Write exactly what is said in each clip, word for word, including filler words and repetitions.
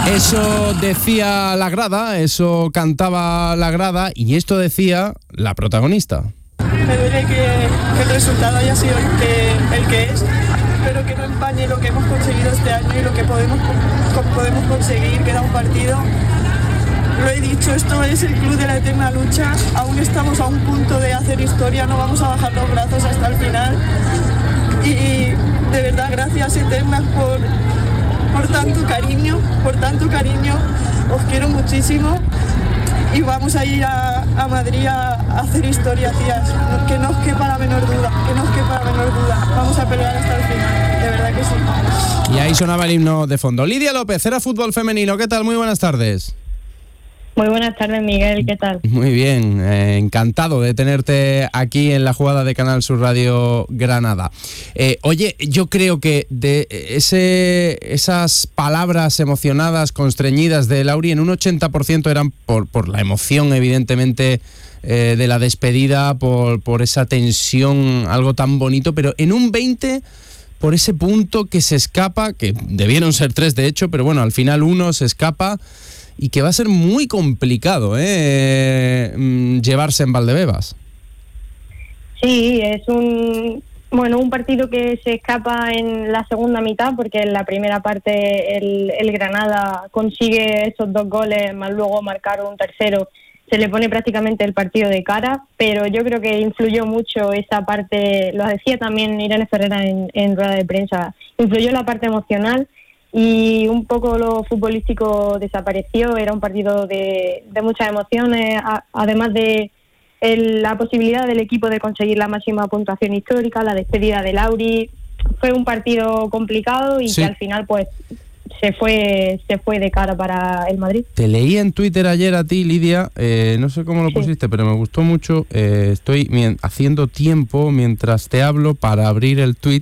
Eso decía la grada, eso cantaba la grada y esto decía la protagonista. Me duele que, que el resultado haya sido el que, el que es, pero que no empañe lo que hemos conseguido este año y lo que podemos, podemos conseguir. Queda un partido. Lo he dicho, esto es el club de la eterna lucha. Aún estamos a un punto de hacer historia, no vamos a bajar los brazos hasta el final. Y, y de verdad, gracias eternas por, por tanto cariño, por tanto cariño. Os quiero muchísimo. Y vamos a ir a, a Madrid a, a hacer historia, tías. No, que no os quepa la menor duda, que no os quepa la menor duda. Vamos a pelear hasta el final, de verdad que sí. Y ahí sonaba el himno de fondo. Lidia López, era fútbol femenino. ¿Qué tal? Muy buenas tardes. Muy buenas tardes, Miguel, ¿qué tal? Muy bien, eh, encantado de tenerte aquí en la jugada de Canal Sur Radio Granada. Eh, oye, yo creo que de ese, esas palabras emocionadas, constreñidas de Lauri, en un ochenta por ciento eran por, por la emoción, evidentemente, eh, de la despedida, por, por esa tensión, algo tan bonito, pero en un veinte por ciento por ese punto que se escapa, que debieron ser tres de hecho, pero bueno, al final uno se escapa. Y que va a ser muy complicado ¿eh? llevarse en Valdebebas. Sí, es un bueno un partido que se escapa en la segunda mitad, porque en la primera parte el, el Granada consigue esos dos goles, más luego marcar un tercero, se le pone prácticamente el partido de cara, pero yo creo que influyó mucho esa parte, lo decía también Irene Ferrera en, en rueda de prensa, influyó la parte emocional. Y un poco lo futbolístico desapareció, era un partido de, de muchas emociones, a, además de el, la posibilidad del equipo de conseguir la máxima puntuación histórica, la despedida de Lauri. Fue un partido complicado y sí, que al final pues se fue se fue de cara para el Madrid. Te leí en Twitter ayer a ti, Lidia, eh, no sé cómo lo sí. pusiste, pero me gustó mucho. Eh, estoy mien- haciendo tiempo mientras te hablo para abrir el tweet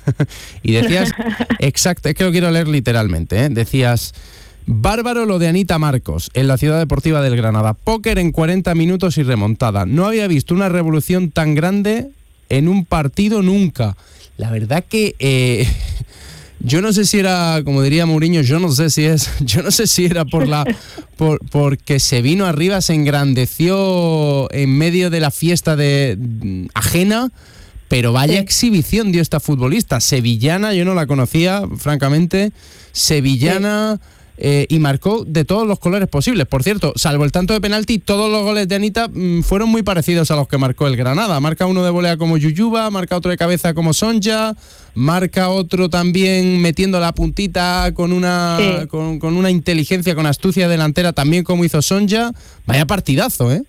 y decías, exacto, es que lo quiero leer literalmente, ¿eh? Decías: bárbaro lo de Anita Marcos en la Ciudad Deportiva del Granada, póker en cuarenta minutos y remontada. No había visto una revolución tan grande en un partido nunca. La verdad que eh, yo no sé si era, como diría Mourinho, yo no sé si es, yo no sé si era por la, por, porque se vino arriba, se engrandeció en medio de la fiesta de ajena, pero vaya sí. exhibición dio esta futbolista, sevillana, yo no la conocía, francamente, sevillana. Sí. Eh, y marcó de todos los colores posibles. Por cierto, salvo el tanto de penalti, todos los goles de Anita mmm, fueron muy parecidos a los que marcó el Granada. Marca uno de volea como Yuyuba, marca otro de cabeza como Sonja, marca otro también metiendo la puntita con una sí. con, con una inteligencia, con astucia delantera, también como hizo Sonja. Vaya partidazo, ¿eh?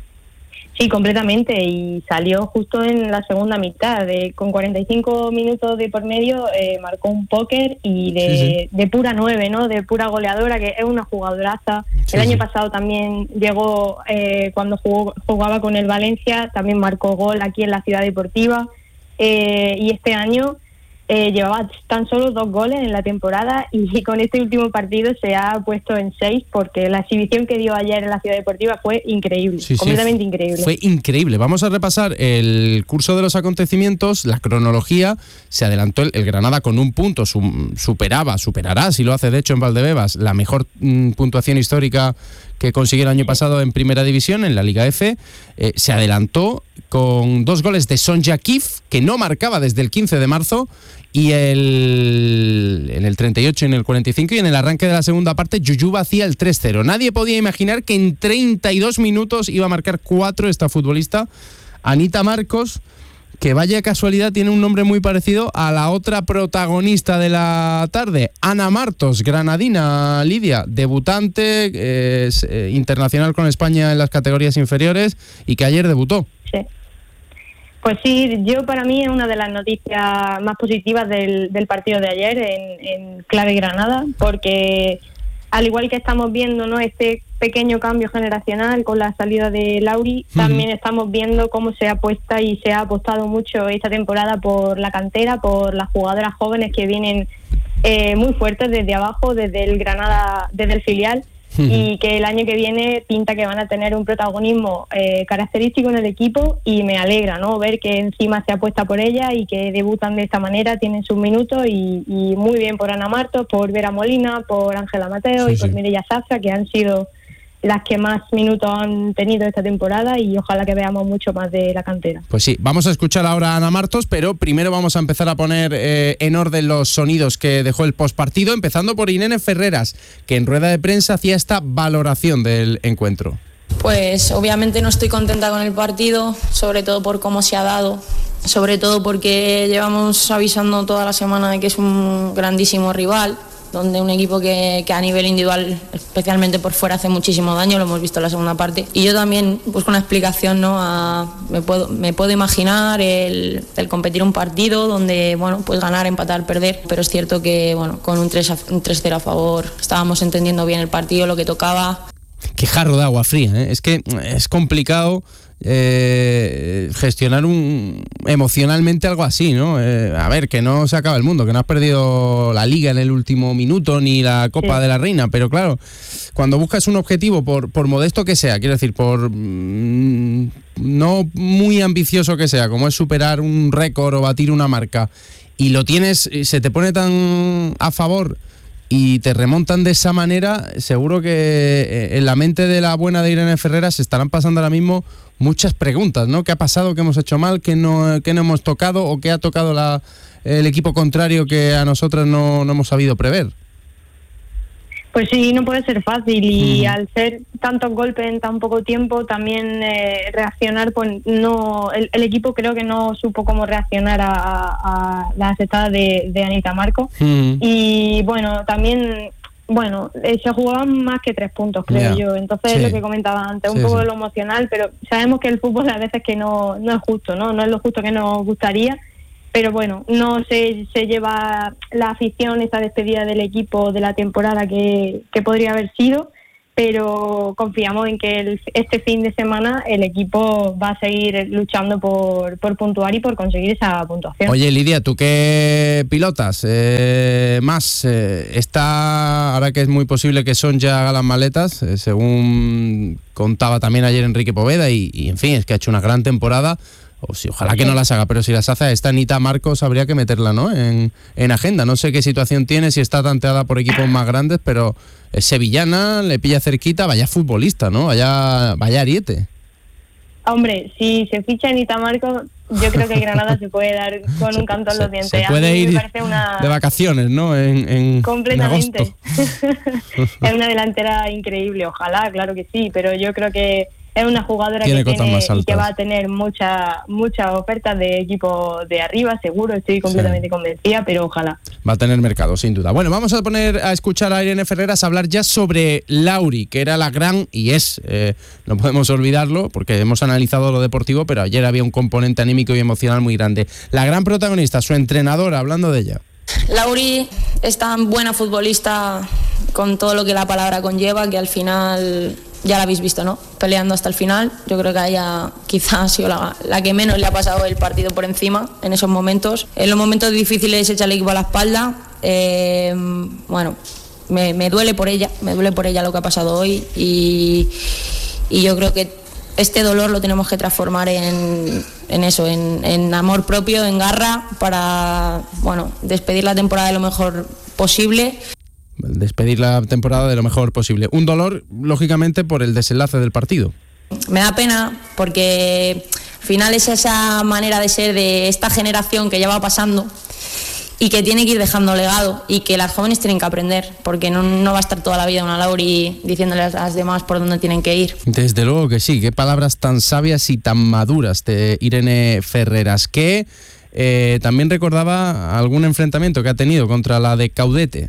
Sí, completamente, y salió justo en la segunda mitad, de, con cuarenta y cinco minutos de por medio, eh, marcó un póker y de, sí, sí. de pura nueve, ¿no? De pura goleadora, que es una jugadoraza. Sí, el año sí. pasado también llegó, eh, cuando jugó, jugaba con el Valencia, también marcó gol aquí en la Ciudad Deportiva, eh, y este año eh, llevaba tan solo dos goles en la temporada y con este último partido se ha puesto en seis, porque la exhibición que dio ayer en la Ciudad Deportiva fue increíble, sí, completamente sí, increíble. Fue increíble. Vamos a repasar el curso de los acontecimientos, la cronología. Se adelantó el, el Granada con un punto, su, superaba, superará, si lo hace de hecho en Valdebebas, la mejor mm, puntuación histórica que consiguió el año pasado en Primera División, en la Liga F. Eh, se adelantó con dos goles de Sonja Kif, que no marcaba desde el quince de marzo, y el, en el treinta y ocho y en el cuarenta y cinco, y en el arranque de la segunda parte Yuyuba hacía el tres cero. Nadie podía imaginar que en treinta y dos minutos iba a marcar cuatro esta futbolista, Anita Marcos, que vaya casualidad tiene un nombre muy parecido a la otra protagonista de la tarde, Ana Martos, granadina, Lidia, debutante, eh, eh, internacional con España en las categorías inferiores y que ayer debutó. Sí. Pues sí, yo para mí es una de las noticias más positivas del, del partido de ayer en, en clave Granada, porque al igual que estamos viendo, ¿no?, este pequeño cambio generacional con la salida de Lauri, uh-huh. también estamos viendo cómo se apuesta y se ha apostado mucho esta temporada por la cantera, por las jugadoras jóvenes que vienen eh, muy fuertes desde abajo, desde el Granada, desde el filial. y que el año que viene pinta que van a tener un protagonismo eh, característico en el equipo, y me alegra, ¿no?, ver que encima se apuesta por ella y que debutan de esta manera, tienen sus minutos, y, y muy bien por Ana Martos, por Vera Molina, por Ángela Mateo sí, y por sí. Mireia Safra, que han sido las que más minutos han tenido esta temporada, y ojalá que veamos mucho más de la cantera. Pues sí, vamos a escuchar ahora a Ana Martos, pero primero vamos a empezar a poner eh, en orden los sonidos que dejó el postpartido, empezando por Irene Ferreras, que en rueda de prensa hacía esta valoración del encuentro. Pues obviamente no estoy contenta con el partido, sobre todo por cómo se ha dado, sobre todo porque llevamos avisando toda la semana de que es un grandísimo rival, donde un equipo que, que a nivel individual, especialmente por fuera, hace muchísimo daño, lo hemos visto en la segunda parte. Y yo también busco una explicación, ¿no? A, me, puedo, me puedo imaginar el, el competir un partido donde, bueno, pues ganar, empatar, perder, pero es cierto que, bueno, con un tres cero a favor estábamos entendiendo bien el partido, lo que tocaba. Qué jarro de agua fría, ¿eh? Es que es complicado eh, gestionar un emocionalmente algo así, ¿no? Eh, a ver, que no se acaba el mundo, que no has perdido la Liga en el último minuto ni la Copa sí. de la Reina, pero claro, cuando buscas un objetivo, por, por modesto que sea, quiero decir, por mmm, no muy ambicioso que sea, como es superar un récord o batir una marca, y lo tienes, se te pone tan a favor y te remontan de esa manera, seguro que en la mente de la buena de Irene Ferreras se estarán pasando ahora mismo muchas preguntas, ¿no? ¿Qué ha pasado? ¿Qué hemos hecho mal? ¿Qué no, qué no hemos tocado? ¿O qué ha tocado la, el equipo contrario que a nosotros no, no hemos sabido prever? Pues sí, no puede ser fácil, y mm. al ser tantos golpes en tan poco tiempo, también eh, reaccionar, pues no, el, el equipo creo que no supo cómo reaccionar a, a la aceptada de, de Anita Marco, mm. y bueno, también, bueno, eh, se jugaban más que tres puntos, creo yeah. yo, entonces sí. es lo que comentaba antes, un sí, poco sí. de lo emocional, pero sabemos que el fútbol a veces que no, no es justo, ¿no? No es lo justo que nos gustaría. Pero bueno, no se, se lleva la afición, esa despedida del equipo de la temporada que, que podría haber sido, pero confiamos en que el, este fin de semana el equipo va a seguir luchando por, por puntuar y por conseguir esa puntuación. Oye, Lidia, ¿tú qué pilotas? Eh, más, eh, está, ahora que es muy posible que Sonja haga las maletas, eh, según contaba también ayer Enrique Poveda, y, y en fin, es que ha hecho una gran temporada. O si, ojalá que no las haga, pero si las hace esta Anita Marcos habría que meterla, ¿no? En, en agenda. No sé qué situación tiene, si está tanteada por equipos más grandes, pero es sevillana, le pilla cerquita, vaya futbolista, ¿no? Vaya, vaya ariete. Hombre, si se ficha Anita Marcos, yo creo que Granada se puede dar con un canto en los dientes. Se puede ir una... de vacaciones, ¿no? En, en completamente. En es una delantera increíble, ojalá, claro que sí, pero yo creo que es una jugadora tiene que tiene y que va a tener muchas muchas ofertas de equipo de arriba, seguro, estoy completamente sí. convencida, pero ojalá. Va a tener mercado, sin duda. Bueno, vamos a poner a escuchar a Irene Ferreras hablar ya sobre Lauri, que era la gran, y es, eh, no podemos olvidarlo, porque hemos analizado lo deportivo, pero ayer había un componente anímico y emocional muy grande. La gran protagonista, su entrenadora, hablando de ella. Lauri es tan buena futbolista con todo lo que la palabra conlleva, que al final... Ya la habéis visto, ¿no? Peleando hasta el final. Yo creo que a ella quizás ha sido la, la que menos le ha pasado el partido por encima en esos momentos. En los momentos difíciles echa el equipo a la espalda. Eh, bueno, me, me duele por ella, me duele por ella lo que ha pasado hoy, y, y yo creo que este dolor lo tenemos que transformar en, en eso, en, en amor propio, en garra, para, bueno, despedir la temporada de lo mejor posible. Despedir la temporada de lo mejor posible. Un dolor, lógicamente, por el desenlace del partido. Me da pena porque al final es esa manera de ser de esta generación que ya va pasando y que tiene que ir dejando legado, y que las jóvenes tienen que aprender, porque no, no va a estar toda la vida una Lauri diciéndoles a las demás por dónde tienen que ir. Desde luego que sí. Qué palabras tan sabias y tan maduras de Irene Ferreras, que eh, también recordaba algún enfrentamiento que ha tenido contra la de Caudete.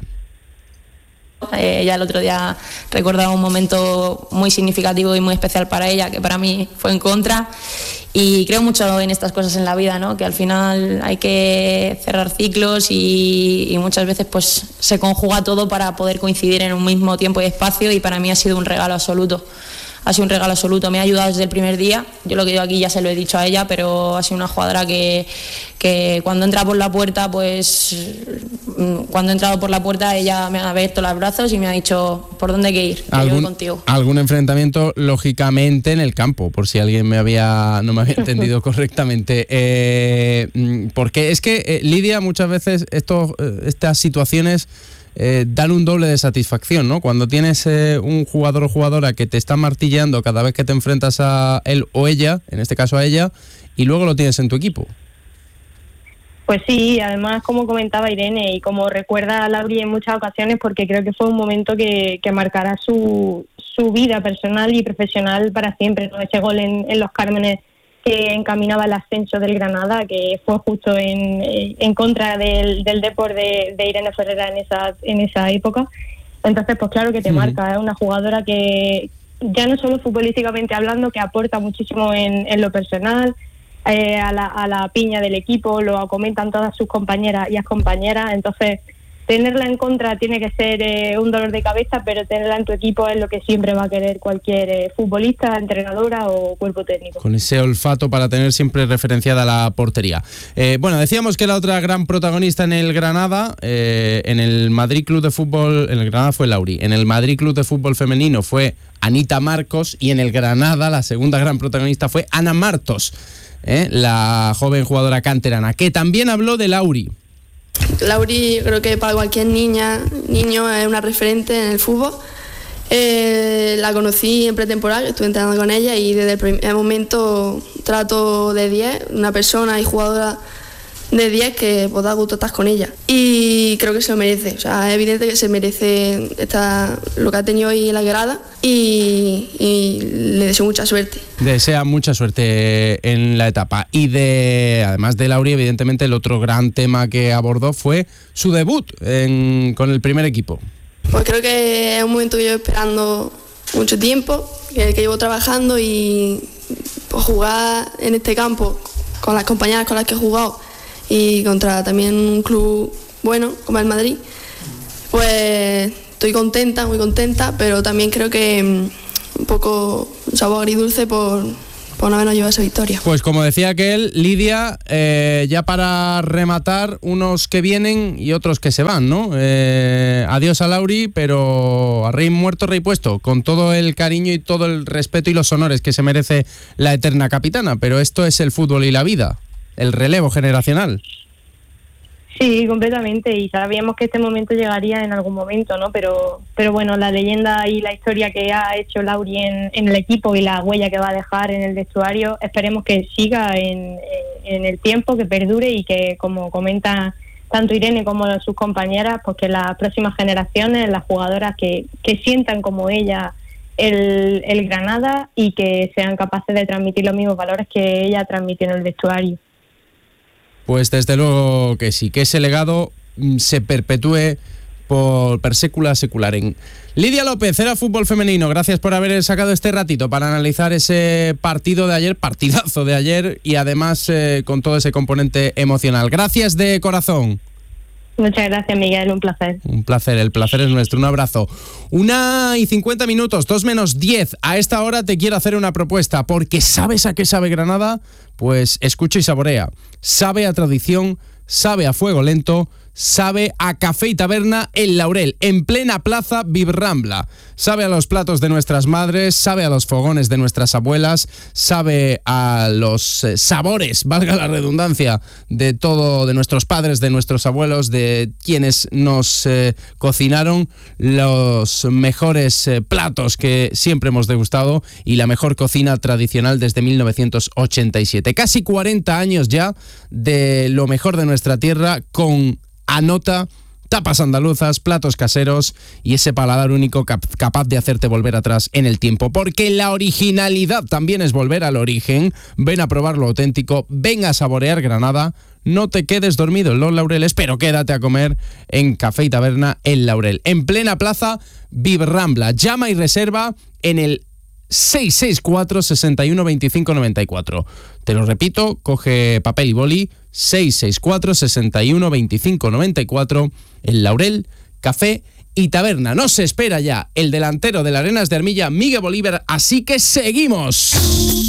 Eh, ella el otro día recordaba un momento muy significativo y muy especial para ella, que para mí fue en contra, y creo mucho en estas cosas en la vida, ¿no? Que al final hay que cerrar ciclos y, y muchas veces pues se conjuga todo para poder coincidir en un mismo tiempo y espacio, y para mí ha sido un regalo absoluto. ha sido un regalo absoluto, me ha ayudado desde el primer día. Yo lo que digo aquí ya se lo he dicho a ella, pero ha sido una jugadora que, que cuando entra por la puerta, pues cuando he entrado por la puerta ella me ha abierto los brazos y me ha dicho por dónde hay que ir, que yo voy contigo. Algún enfrentamiento, lógicamente, en el campo, por si alguien me había no me había entendido correctamente. Eh, porque es que, eh, Lidia, muchas veces esto, eh, estas situaciones eh, dan un doble de satisfacción, ¿no? Cuando tienes eh, un jugador o jugadora que te está martilleando cada vez que te enfrentas a él o ella, en este caso a ella, y luego lo tienes en tu equipo. Pues sí, además, como comentaba Irene y como recuerda a Lauri en muchas ocasiones, porque creo que fue un momento que, que marcará su, su vida personal y profesional para siempre, ¿no? Ese gol en, en Los Cármenes que encaminaba el ascenso del Granada, que fue justo en, en contra del, del Depor de, de Irene Ferrera en esa, en esa época. Entonces, pues claro que te uh-huh. marca, es una jugadora que ya no solo futbolísticamente hablando, que aporta muchísimo en, en lo personal, Eh, a, la, a la piña del equipo, lo comentan todas sus compañeras y excompañeras. Entonces, tenerla en contra tiene que ser eh, un dolor de cabeza, pero tenerla en tu equipo es lo que siempre va a querer cualquier eh, futbolista, entrenadora o cuerpo técnico. Con ese olfato para tener siempre referenciada la portería. Eh, bueno, decíamos que la otra gran protagonista en el Granada, eh, en el Madrid Club de Fútbol, en el Granada fue Lauri, en el Madrid Club de Fútbol Femenino fue Anita Marcos, y en el Granada la segunda gran protagonista fue Ana Martos, ¿Eh? la joven jugadora canterana, que también habló de Lauri. Lauri, creo que para cualquier niña, niño, es una referente en el fútbol. Eh, la conocí en pretemporada, estuve entrenando con ella y desde el primer momento trato de diez, una persona y jugadora de diez que pues, da gusto estar con ella. Y creo que se lo merece, o sea, es evidente que se merece esta, lo que ha tenido hoy en la grada y, y le deseo mucha suerte. Desea mucha suerte en la etapa. Y de además de Lauri, evidentemente el otro gran tema que abordó fue su debut en, con el primer equipo. Pues creo que es un momento que llevo esperando mucho tiempo, que, que llevo trabajando, y pues, jugar en este campo con las compañeras con las que he jugado y contra también un club bueno como el Madrid, pues estoy contenta, muy contenta, pero también creo que un poco un sabor agridulce por, por no habernos llevado esa victoria. Pues como decía aquel, Lidia, eh, ya para rematar, unos que vienen y otros que se van, ¿no? Eh, adiós a Lauri, pero a rey muerto, rey puesto, con todo el cariño y todo el respeto y los honores que se merece la eterna capitana, pero esto es el fútbol y la vida. El relevo generacional. Sí, completamente, y sabíamos que este momento llegaría en algún momento, ¿no? Pero pero bueno, la leyenda y la historia que ha hecho Lauri en, en el equipo y la huella que va a dejar en el vestuario, esperemos que siga en, en el tiempo, que perdure y que, como comenta tanto Irene como sus compañeras, pues que las próximas generaciones, las jugadoras que, que sientan como ella el, el Granada y que sean capaces de transmitir los mismos valores que ella transmitió en el vestuario. Pues desde luego que sí, que ese legado se perpetúe por per secula secularen. Lidia López, era Fútbol Femenino, gracias por haber sacado este ratito para analizar ese partido de ayer, partidazo de ayer, y además eh, con todo ese componente emocional. Gracias de corazón. Muchas gracias, Miguel, un placer. Un placer, el placer es nuestro, un abrazo. Una y cincuenta minutos, dos menos diez. A esta hora te quiero hacer una propuesta, porque ¿sabes a qué sabe Granada? Pues escucha y saborea. Sabe a tradición, sabe a fuego lento, sabe a café y taberna El Laurel, en plena plaza Vibrambla. Sabe a los platos de nuestras madres, sabe a los fogones de nuestras abuelas, sabe a los eh, sabores, valga la redundancia, de todo, de nuestros padres, de nuestros abuelos, de quienes nos eh, cocinaron los mejores eh, platos que siempre hemos degustado y la mejor cocina tradicional desde mil novecientos ochenta y siete. Casi cuarenta años ya de lo mejor de nuestra tierra, con anota, tapas andaluzas, platos caseros y ese paladar único cap- capaz de hacerte volver atrás en el tiempo, porque la originalidad también es volver al origen. Ven a probar lo auténtico, ven a saborear Granada, no te quedes dormido en Los Laureles, pero quédate a comer en Café y Taberna El Laurel, en plena plaza Vibrambla. Llama y reserva en el seis seis cuatro, seis uno dos cinco nueve cuatro. Te lo repito, coge papel y boli, seis seis cuatro, seis uno dos cinco nueve cuatro, El Laurel, Café y taberna. Nos espera ya el delantero del Arenas de Armilla, Miguel Bolívar, así que seguimos.